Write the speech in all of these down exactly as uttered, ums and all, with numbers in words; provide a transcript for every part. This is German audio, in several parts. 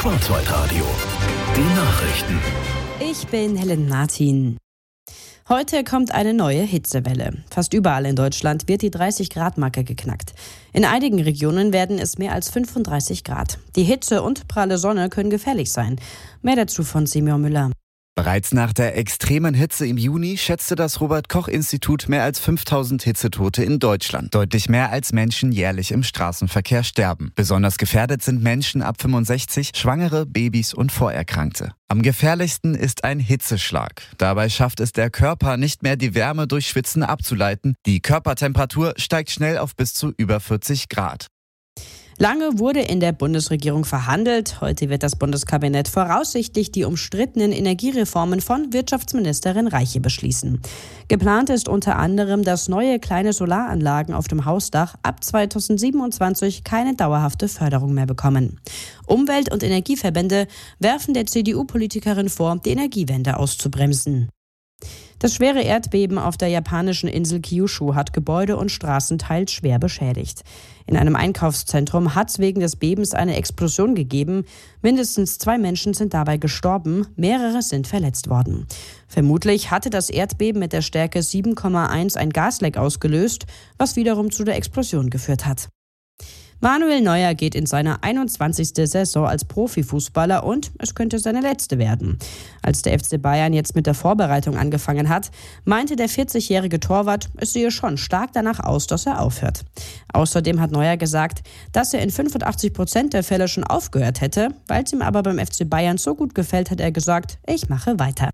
Schwarzwaldradio. Die Nachrichten. Ich bin Helen Martin. Heute kommt eine neue Hitzewelle. Fast überall in Deutschland wird die dreißig-Grad-Marke geknackt. In einigen Regionen werden es mehr als fünfunddreißig Grad. Die Hitze und pralle Sonne können gefährlich sein. Mehr dazu von Simon Müller. Bereits nach der extremen Hitze im Juni schätzte das Robert-Koch-Institut mehr als fünftausend Hitzetote in Deutschland. Deutlich mehr als Menschen jährlich im Straßenverkehr sterben. Besonders gefährdet sind Menschen ab fünfundsechzig, Schwangere, Babys und Vorerkrankte. Am gefährlichsten ist ein Hitzeschlag. Dabei schafft es der Körper nicht mehr, die Wärme durch Schwitzen abzuleiten. Die Körpertemperatur steigt schnell auf bis zu über vierzig Grad. Lange wurde in der Bundesregierung verhandelt. Heute wird das Bundeskabinett voraussichtlich die umstrittenen Energiereformen von Wirtschaftsministerin Reiche beschließen. Geplant ist unter anderem, dass neue kleine Solaranlagen auf dem Hausdach ab zweitausendsiebenundzwanzig keine dauerhafte Förderung mehr bekommen. Umwelt- und Energieverbände werfen der C D U-Politikerin vor, die Energiewende auszubremsen. Das schwere Erdbeben auf der japanischen Insel Kyushu hat Gebäude und Straßen teils schwer beschädigt. In einem Einkaufszentrum hat es wegen des Bebens eine Explosion gegeben. Mindestens zwei Menschen sind dabei gestorben, mehrere sind verletzt worden. Vermutlich hatte das Erdbeben mit der Stärke sieben Komma eins ein Gasleck ausgelöst, was wiederum zu der Explosion geführt hat. Manuel Neuer geht in seine einundzwanzigste Saison als Profifußballer und es könnte seine letzte werden. Als der F C Bayern jetzt mit der Vorbereitung angefangen hat, meinte der vierzigjährige Torwart, es sehe schon stark danach aus, dass er aufhört. Außerdem hat Neuer gesagt, dass er in fünfundachtzig Prozent der Fälle schon aufgehört hätte. Weil es ihm aber beim F C Bayern so gut gefällt, hat er gesagt, ich mache weiter.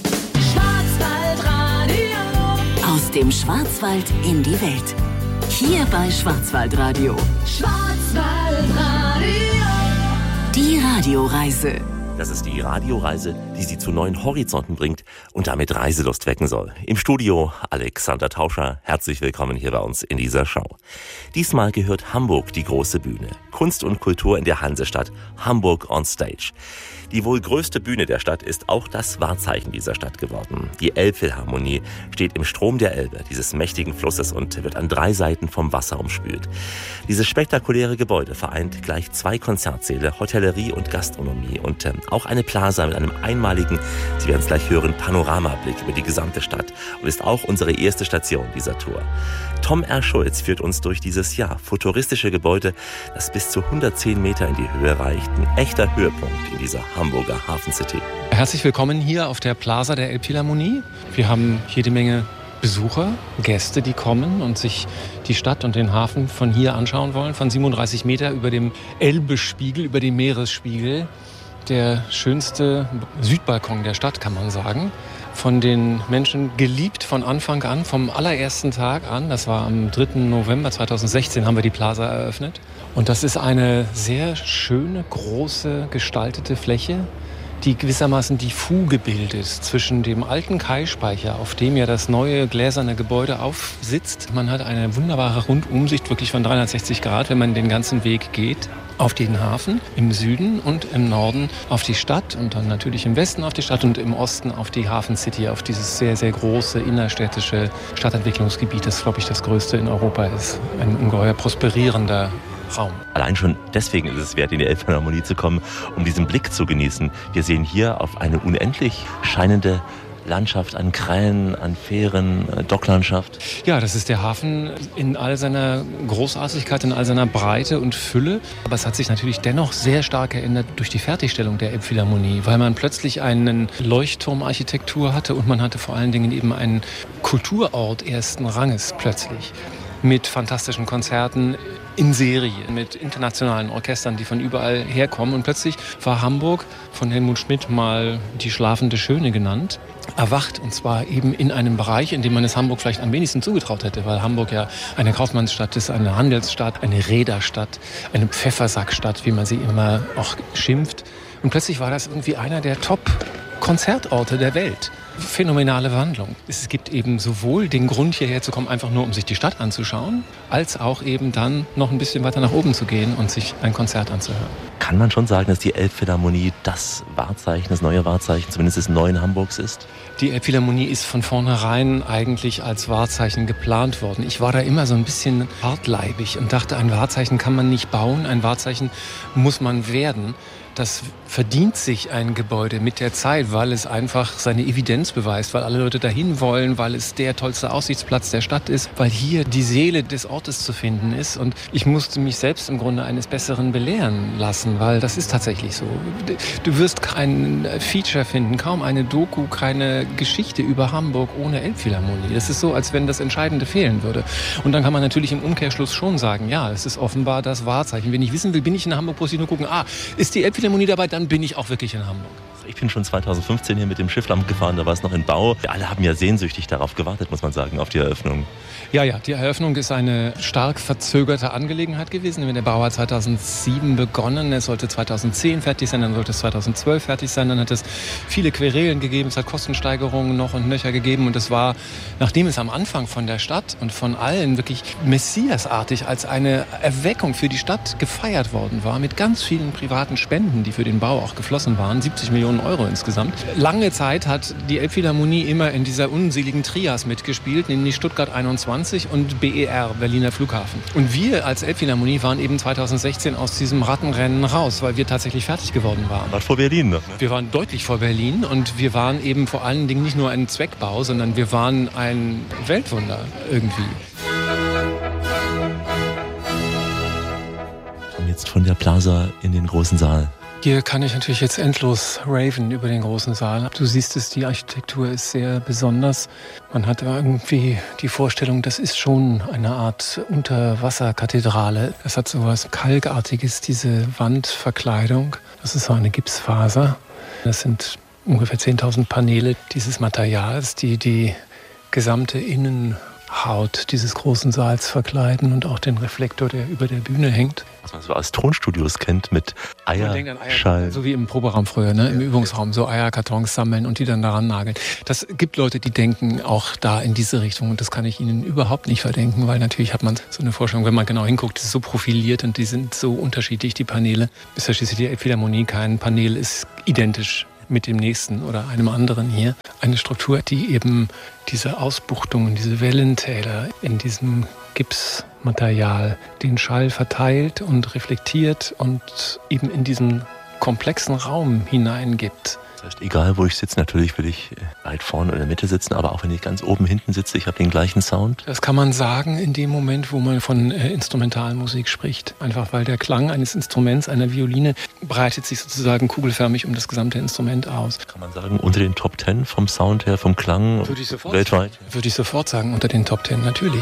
Schwarzwaldradio. Aus dem Schwarzwald in die Welt. Hier bei Schwarzwaldradio. Schwarzwaldradio. Die Radioreise. Das ist die Radioreise, die Sie zu neuen Horizonten bringt und damit Reiselust wecken soll. Im Studio Alexander Tauscher. Herzlich willkommen hier bei uns in dieser Show. Diesmal gehört Hamburg die große Bühne. Kunst und Kultur in der Hansestadt. Hamburg on Stage. Die wohl größte Bühne der Stadt ist auch das Wahrzeichen dieser Stadt geworden. Die Elbphilharmonie steht im Strom der Elbe, dieses mächtigen Flusses, und wird an drei Seiten vom Wasser umspült. Dieses spektakuläre Gebäude vereint gleich zwei Konzertsäle, Hotellerie und Gastronomie und äh, auch eine Plaza mit einem einmaligen, Sie werden es gleich hören, Panoramablick über die gesamte Stadt und ist auch unsere erste Station dieser Tour. Tom R. Schulz führt uns durch dieses ja futuristische Gebäude, das bis zu hundertzehn Meter in die Höhe reicht. Ein echter Höhepunkt in dieser Hamburger Hafen City. Herzlich willkommen hier auf der Plaza der Elbphilharmonie. Wir haben jede Menge Besucher, Gäste, die kommen und sich die Stadt und den Hafen von hier anschauen wollen. Von siebenunddreißig Meter über dem Elbespiegel, über dem Meeresspiegel. Der schönste Südbalkon der Stadt, kann man sagen. Von den Menschen geliebt von Anfang an, vom allerersten Tag an. Das war am dritten November zweitausendsechzehn, haben wir die Plaza eröffnet. Und das ist eine sehr schöne, große, gestaltete Fläche, die gewissermaßen die Fuge bildet zwischen dem alten Kaispeicher, auf dem ja das neue gläserne Gebäude aufsitzt. Man hat eine wunderbare Rundumsicht, wirklich von dreihundertsechzig Grad, wenn man den ganzen Weg geht, auf den Hafen im Süden und im Norden auf die Stadt und dann natürlich im Westen auf die Stadt und im Osten auf die Hafen City, auf dieses sehr, sehr große innerstädtische Stadtentwicklungsgebiet, das, glaube ich, das größte in Europa ist. Ein ungeheuer prosperierender Raum. Allein schon deswegen ist es wert, in die Elbphilharmonie zu kommen, um diesen Blick zu genießen. Wir sehen hier auf eine unendlich scheinende Landschaft an Krähen, an Fähren, Docklandschaft. Ja, das ist der Hafen in all seiner Großartigkeit, in all seiner Breite und Fülle. Aber es hat sich natürlich dennoch sehr stark geändert durch die Fertigstellung der Elbphilharmonie, weil man plötzlich einen Leuchtturmarchitektur hatte und man hatte vor allen Dingen eben einen Kulturort ersten Ranges plötzlich. Mit fantastischen Konzerten in Serie, mit internationalen Orchestern, die von überall herkommen. Und plötzlich war Hamburg, von Helmut Schmidt mal die schlafende Schöne genannt, erwacht. Und zwar eben in einem Bereich, in dem man es Hamburg vielleicht am wenigsten zugetraut hätte, weil Hamburg ja eine Kaufmannsstadt ist, eine Handelsstadt, eine Reederstadt, eine Pfeffersackstadt, wie man sie immer auch schimpft. Und plötzlich war das irgendwie einer der Top-Konzertorte der Welt. Phänomenale Wandlung. Es gibt eben sowohl den Grund, hierher zu kommen, einfach nur um sich die Stadt anzuschauen, als auch eben dann noch ein bisschen weiter nach oben zu gehen und sich ein Konzert anzuhören. Kann man schon sagen, dass die Elbphilharmonie das Wahrzeichen, das neue Wahrzeichen, zumindest des neuen Hamburgs ist? Die Elbphilharmonie ist von vornherein eigentlich als Wahrzeichen geplant worden. Ich war da immer so ein bisschen hartleibig und dachte, ein Wahrzeichen kann man nicht bauen, ein Wahrzeichen muss man werden. das verdient sich ein Gebäude mit der Zeit, weil es einfach seine Evidenz beweist, weil alle Leute dahin wollen, weil es der tollste Aussichtsplatz der Stadt ist, weil hier die Seele des Ortes zu finden ist. Und ich musste mich selbst im Grunde eines Besseren belehren lassen, weil das ist tatsächlich so. Du wirst kein Feature finden, kaum eine Doku, keine Geschichte über Hamburg ohne Elbphilharmonie. Das ist so, als wenn das Entscheidende fehlen würde. Und dann kann man natürlich im Umkehrschluss schon sagen, ja, es ist offenbar das Wahrzeichen. Wenn ich wissen will, bin ich in Hamburg, muss ich nur gucken, ah, ist die Elbphilharmonie dabei, dann bin ich auch wirklich in Hamburg. Ich bin schon zweitausendfünfzehn hier mit dem Schifflamm gefahren, da war es noch in Bau. Wir alle haben ja sehnsüchtig darauf gewartet, muss man sagen, auf die Eröffnung. Ja, ja, die Eröffnung ist eine stark verzögerte Angelegenheit gewesen. Der Bau hat zweitausendsieben begonnen, es sollte zweitausendzehn fertig sein, dann sollte es zweitausendzwölf fertig sein. Dann hat es viele Querelen gegeben, es hat Kostensteigerungen noch und nöcher gegeben. Und es war, nachdem es am Anfang von der Stadt und von allen wirklich messiasartig als eine Erweckung für die Stadt gefeiert worden war, mit ganz vielen privaten Spenden, die für den Bau auch geflossen waren, siebzig Millionen Euro insgesamt. Lange Zeit hat die Elbphilharmonie immer in dieser unseligen Trias mitgespielt, nämlich Stuttgart einundzwanzig und B E R, Berliner Flughafen. Und wir als Elbphilharmonie waren eben zweitausendsechzehn aus diesem Rattenrennen raus, weil wir tatsächlich fertig geworden waren. War vor Berlin noch, ne? Wir waren deutlich vor Berlin und wir waren eben vor allen Dingen nicht nur ein Zweckbau, sondern wir waren ein Weltwunder irgendwie. Und jetzt von der Plaza in den großen Saal. Hier kann ich natürlich jetzt endlos raven über den großen Saal. Du siehst es, die Architektur ist sehr besonders. Man hat irgendwie die Vorstellung, das ist schon eine Art Unterwasserkathedrale. Das hat so was Kalkartiges, diese Wandverkleidung. Das ist so eine Gipsfaser. Das sind ungefähr zehntausend Paneele dieses Materials, die die gesamte Innenhaut dieses großen Saals verkleiden und auch den Reflektor, der über der Bühne hängt. Was man so aus Tonstudios kennt mit Eierschall. So wie im Proberaum früher, ne? Im Übungsraum, so Eierkartons sammeln und die dann daran nageln. Das gibt Leute, die denken auch da in diese Richtung und das kann ich ihnen überhaupt nicht verdenken, weil natürlich hat man so eine Vorstellung, wenn man genau hinguckt, das ist so profiliert und die sind so unterschiedlich, die Paneele. Ist ja schließlich die Elbphilharmonie, kein Panel ist identisch mit dem nächsten oder einem anderen hier. Eine Struktur, die eben diese Ausbuchtungen, diese Wellentäler in diesem Gipsmaterial den Schall verteilt und reflektiert und eben in diesen komplexen Raum hineingibt. Das heißt, egal wo ich sitze, natürlich will ich weit vorne oder in der Mitte sitzen, aber auch wenn ich ganz oben hinten sitze, ich habe den gleichen Sound. Das kann man sagen in dem Moment, wo man von äh, Instrumentalmusik spricht. Einfach weil der Klang eines Instruments, einer Violine, breitet sich sozusagen kugelförmig um das gesamte Instrument aus. Kann man sagen, unter den Top Ten vom Sound her, vom Klang Würde ich sofort weltweit? Sagen. Würde ich sofort sagen, unter den Top Ten, natürlich.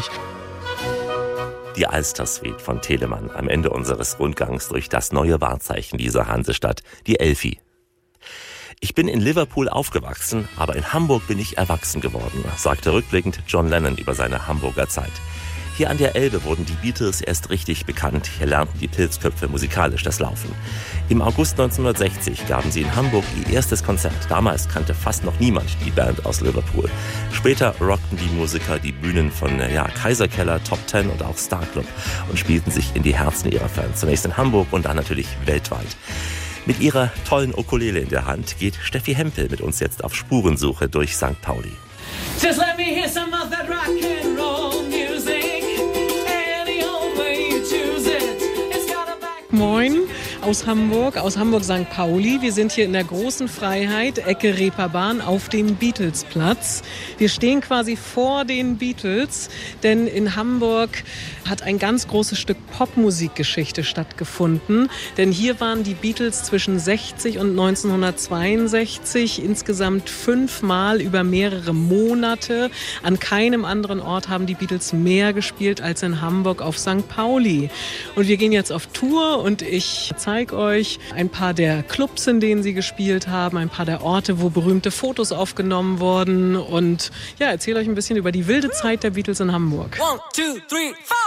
Die Alster-Suite von Telemann am Ende unseres Rundgangs durch das neue Wahrzeichen dieser Hansestadt, die Elfi. Ich bin in Liverpool aufgewachsen, aber in Hamburg bin ich erwachsen geworden, sagte rückblickend John Lennon über seine Hamburger Zeit. Hier an der Elbe wurden die Beatles erst richtig bekannt. Hier lernten die Pilzköpfe musikalisch das Laufen. Im August neunzehnhundertsechzig gaben sie in Hamburg ihr erstes Konzert. Damals kannte fast noch niemand die Band aus Liverpool. Später rockten die Musiker die Bühnen von ja, Kaiserkeller, Top Ten und auch Star Club und spielten sich in die Herzen ihrer Fans. Zunächst in Hamburg und dann natürlich weltweit. Mit ihrer tollen Ukulele in der Hand geht Steffi Hempel mit uns jetzt auf Spurensuche durch Sankt Pauli. Just let me hear some of that rock and roll music. Any old way you choose it. It's got a back. Moin aus Hamburg, aus Hamburg-Sankt Pauli. Wir sind hier in der großen Freiheit, Ecke Reeperbahn, auf dem Beatlesplatz. Wir stehen quasi vor den Beatles, denn in Hamburg hat ein ganz großes Stück Popmusikgeschichte stattgefunden. Denn hier waren die Beatles zwischen sechzig und neunzehnhundertzweiundsechzig insgesamt fünfmal über mehrere Monate. An keinem anderen Ort haben die Beatles mehr gespielt als in Hamburg auf Sankt Pauli. Und wir gehen jetzt auf Tour und ich zeige euch ein paar der Clubs, in denen sie gespielt haben, ein paar der Orte, wo berühmte Fotos aufgenommen wurden und ja, erzähle euch ein bisschen über die wilde Zeit der Beatles in Hamburg. One, two, three, four.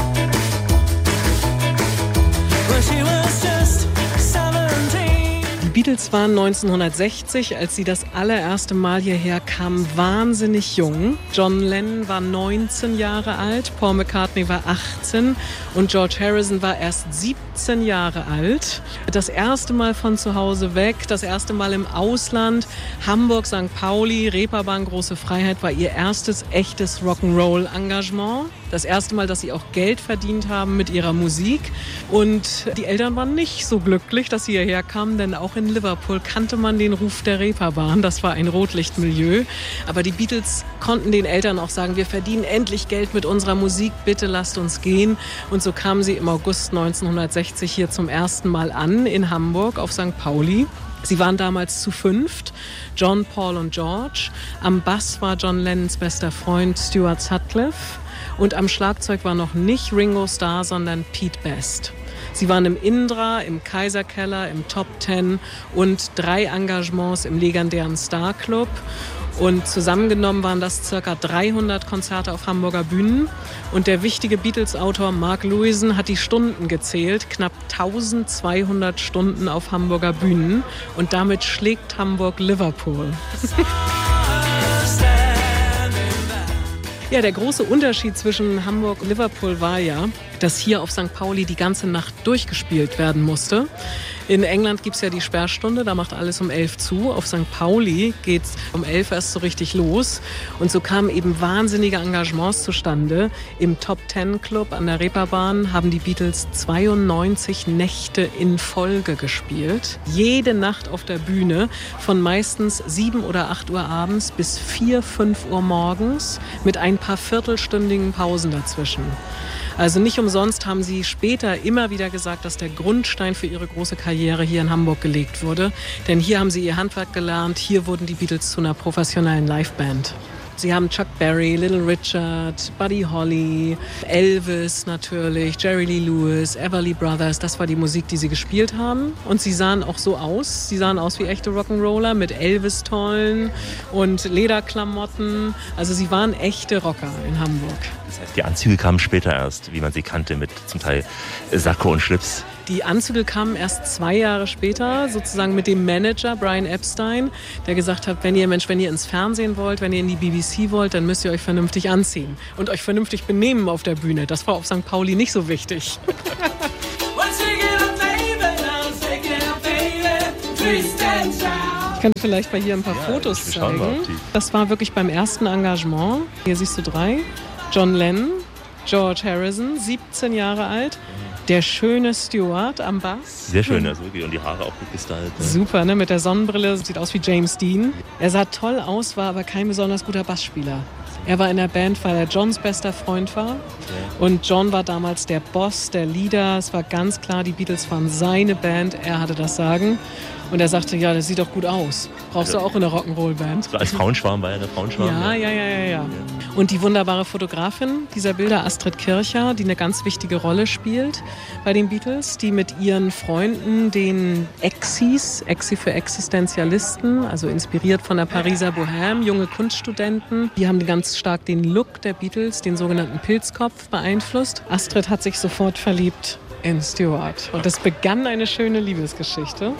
Die Beatles waren neunzehnhundertsechzig, als sie das allererste Mal hierher kamen, wahnsinnig jung. John Lennon war neunzehn Jahre alt, Paul McCartney war achtzehn und George Harrison war erst siebzehn Jahre alt. Das erste Mal von zu Hause weg, das erste Mal im Ausland. Hamburg, Sankt Pauli, Reeperbahn, Große Freiheit war ihr erstes echtes Rock'n'Roll-Engagement. Das erste Mal, dass sie auch Geld verdient haben mit ihrer Musik. Und die Eltern waren nicht so glücklich, dass sie hierher kamen, denn auch in Liverpool kannte man den Ruf der Reeperbahn. Das war ein Rotlichtmilieu. Aber die Beatles konnten den Eltern auch sagen, wir verdienen endlich Geld mit unserer Musik, bitte lasst uns gehen. Und so kamen sie im August neunzehnhundertsechzig hier zum ersten Mal an in Hamburg auf Sankt Pauli. Sie waren damals zu fünft, John, Paul und George. Am Bass war John Lennons bester Freund Stuart Sutcliffe. Und am Schlagzeug war noch nicht Ringo Starr, sondern Pete Best. Sie waren im Indra, im Kaiserkeller, im Top Ten und drei Engagements im legendären Star Club. Und zusammengenommen waren das ca. dreihundert Konzerte auf Hamburger Bühnen. Und der wichtige Beatles-Autor Mark Lewison hat die Stunden gezählt, knapp eintausendzweihundert Stunden auf Hamburger Bühnen. Und damit schlägt Hamburg Liverpool. Ja, der große Unterschied zwischen Hamburg und Liverpool war ja, dass hier auf Sankt Pauli die ganze Nacht durchgespielt werden musste. In England gibt's ja die Sperrstunde, da macht alles um elf zu. Auf Sankt Pauli geht's um elf erst so richtig los. Und so kamen eben wahnsinnige Engagements zustande. Im Top Ten Club an der Reeperbahn haben die Beatles zweiundneunzig Nächte in Folge gespielt. Jede Nacht auf der Bühne von meistens sieben oder acht Uhr abends bis vier, fünf Uhr morgens mit ein paar viertelstündigen Pausen dazwischen. Also nicht umsonst haben sie später immer wieder gesagt, dass der Grundstein für ihre große Karriere hier in Hamburg gelegt wurde. Denn hier haben sie ihr Handwerk gelernt, hier wurden die Beatles zu einer professionellen Liveband. Sie haben Chuck Berry, Little Richard, Buddy Holly, Elvis natürlich, Jerry Lee Lewis, Everly Brothers. Das war die Musik, die sie gespielt haben. Und sie sahen auch so aus. Sie sahen aus wie echte Rock'n'Roller mit Elvis-Tollen und Lederklamotten. Also sie waren echte Rocker in Hamburg. Das heißt, die Anzüge kamen später erst, wie man sie kannte, mit zum Teil Sakko und Schlips. Die Anzüge kamen erst zwei Jahre später, sozusagen mit dem Manager Brian Epstein, der gesagt hat, wenn ihr Mensch, wenn ihr ins Fernsehen wollt, wenn ihr in die B B C wollt, dann müsst ihr euch vernünftig anziehen und euch vernünftig benehmen auf der Bühne. Das war auf Sankt Pauli nicht so wichtig. Ich kann vielleicht mal hier ein paar ja, Fotos zeigen. Das war wirklich beim ersten Engagement. Hier siehst du drei. John Lennon, George Harrison, siebzehn Jahre alt. Der schöne Stuart am Bass. Sehr schön, also wirklich. Und die Haare auch gut gestylt. Ne? Super, ne? Mit der Sonnenbrille. Sieht aus wie James Dean. Er sah toll aus, war aber kein besonders guter Bassspieler. Er war in der Band, weil er Johns bester Freund war. Und John war damals der Boss, der Leader. Es war ganz klar, die Beatles waren seine Band. Er hatte das Sagen. Und er sagte, ja, das sieht doch gut aus. Brauchst du auch in der Rock'n'Roll-Band. Als Frauenschwarm war er eine Frauenschwarm. Ja, ja, ja, ja, ja. Und die wunderbare Fotografin dieser Bilder, Astrid Kircher, die eine ganz wichtige Rolle spielt bei den Beatles, die mit ihren Freunden, den Exis, Exi für Existenzialisten, also inspiriert von der Pariser Bohème, junge Kunststudenten, die haben ganz stark den Look der Beatles, den sogenannten Pilzkopf, beeinflusst. Astrid hat sich sofort verliebt in Stuart. Und es begann eine schöne Liebesgeschichte.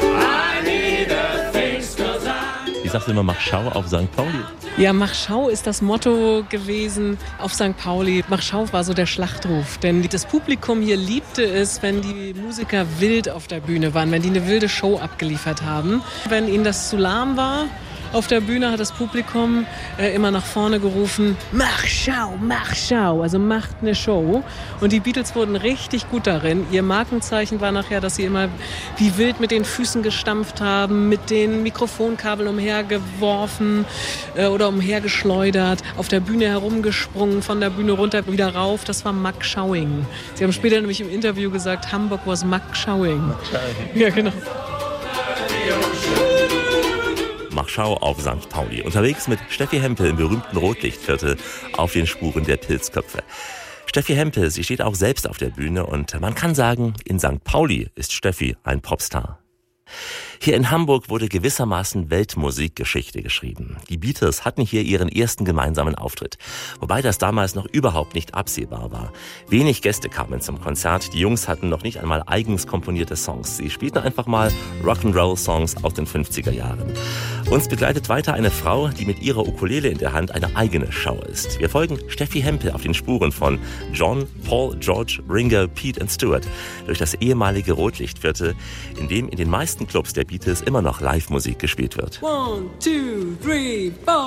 Ich sagte immer, mach Schau auf Sankt Pauli. Ja, mach Schau ist das Motto gewesen auf Sankt Pauli. Mach Schau war so der Schlachtruf. Denn das Publikum hier liebte es, wenn die Musiker wild auf der Bühne waren, wenn die eine wilde Show abgeliefert haben. Wenn ihnen das zu lahm war auf der Bühne, hat das Publikum äh, immer nach vorne gerufen, mach Schau, mach Schau, also macht eine Show. Und die Beatles wurden richtig gut darin. Ihr Markenzeichen war nachher, dass sie immer wie wild mit den Füßen gestampft haben, mit den Mikrofonkabeln umhergeworfen äh, oder umhergeschleudert, auf der Bühne herumgesprungen, von der Bühne runter, wieder rauf. Das war Mack Schauing. Sie haben später nämlich im Interview gesagt, Hamburg was Mack Schauing. Ja, genau. Mach Schau auf Sankt Pauli. Unterwegs mit Steffi Hempel im berühmten Rotlichtviertel auf den Spuren der Pilzköpfe. Steffi Hempel, sie steht auch selbst auf der Bühne und man kann sagen, in Sankt Pauli ist Steffi ein Popstar. Hier in Hamburg wurde gewissermaßen Weltmusikgeschichte geschrieben. Die Beatles hatten hier ihren ersten gemeinsamen Auftritt, wobei das damals noch überhaupt nicht absehbar war. Wenig Gäste kamen zum Konzert, die Jungs hatten noch nicht einmal eigens komponierte Songs. Sie spielten einfach mal Rock'n'Roll-Songs aus den fünfziger Jahren. Uns begleitet weiter eine Frau, die mit ihrer Ukulele in der Hand eine eigene Show ist. Wir folgen Steffi Hempel auf den Spuren von John, Paul, George, Ringo, Pete und Stuart durch das ehemalige Rotlichtviertel, in dem in den meisten Clubs der Beatles immer noch Live-Musik gespielt wird. One, two, three, four.